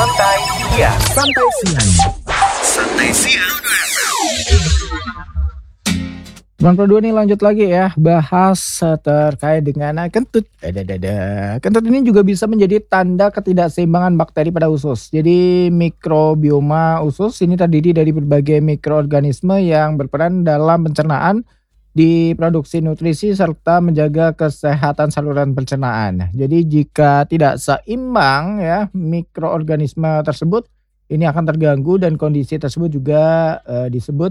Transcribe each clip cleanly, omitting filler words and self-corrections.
Santai Siang. Santai Siang. Santai Siang. Bang Produo nih lanjut lagi ya, bahas terkait dengan kentut. Kentut ini juga bisa menjadi tanda ketidakseimbangan bakteri pada usus. Jadi mikrobioma usus ini terdiri dari berbagai mikroorganisme yang berperan dalam pencernaan, di produksi nutrisi serta menjaga kesehatan saluran pencernaan. Jadi jika tidak seimbang ya mikroorganisme tersebut, ini akan terganggu dan kondisi tersebut juga disebut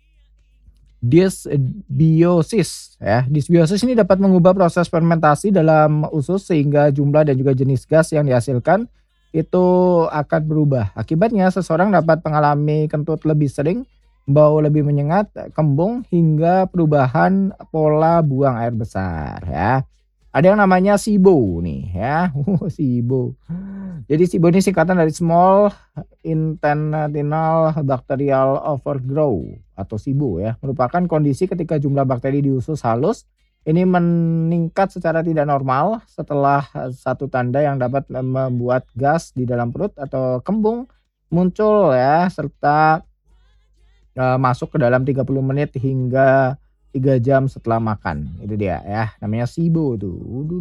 dysbiosis ya. Dysbiosis ini dapat mengubah proses fermentasi dalam usus sehingga jumlah dan juga jenis gas yang dihasilkan itu akan berubah. Akibatnya seseorang dapat mengalami kentut lebih sering, bau lebih menyengat, kembung hingga perubahan pola buang air besar ya. Ada yang namanya SIBO nih ya. SIBO. Jadi SIBO ini singkatan dari Small Intestinal Bacterial Overgrowth atau SIBO ya. Merupakan kondisi ketika jumlah bakteri di usus halus ini meningkat secara tidak normal setelah satu tanda yang dapat membuat gas di dalam perut atau kembung muncul ya, serta masuk ke dalam 30 menit hingga 3 jam setelah makan. Itu dia ya, namanya SIBO tuh.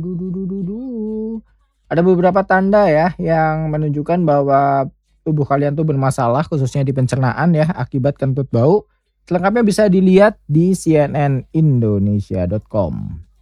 Ada beberapa tanda ya yang menunjukkan bahwa tubuh kalian tuh bermasalah khususnya di pencernaan ya akibat kentut bau. Selengkapnya bisa dilihat di cnnindonesia.com.